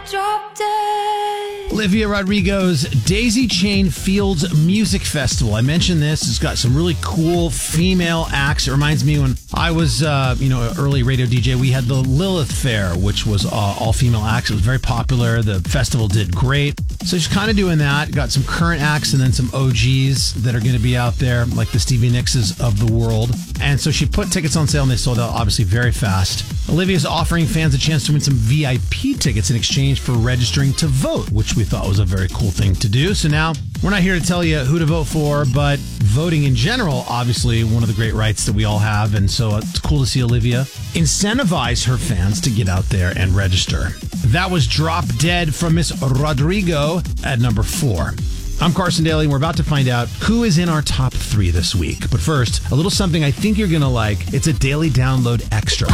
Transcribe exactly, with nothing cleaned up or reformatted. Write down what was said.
drop dead. Olivia Rodrigo's Daisy Chain Fields Music Festival. I mentioned this. It's got some really cool female acts. It reminds me when I was, uh, you know, an early radio D J, we had the Lilith Fair, which was uh, all female acts. It was very popular. The festival did great. So she's kind of doing that. Got some current acts and then some O Gs that are going to be out there, like the Stevie Nickses of the world. And so she put tickets on sale and they sold out obviously very fast. Olivia's offering fans a chance to win some V I P tickets in exchange for registering to vote, which we thought was a very cool thing to do. So now we're not here to tell you who to vote for, but voting in general, obviously one of the great rights that we all have. And so it's cool to see Olivia incentivize her fans to get out there and register. That was Drop Dead from Miss Rodrigo at number four. I'm Carson Daly, and we're about to find out who is in our top three this week. But first, a little something I think you're going to like. It's a daily download extra.